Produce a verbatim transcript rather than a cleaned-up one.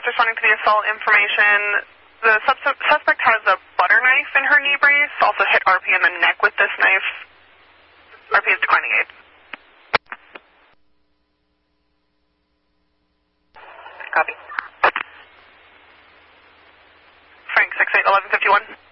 dispatch responding to the assault information. The sus suspect has a butter knife in her knee brace, also hit R P in the neck with this knife. R P is declining aid. Copy. Frank, six eight, eleven fifty-one.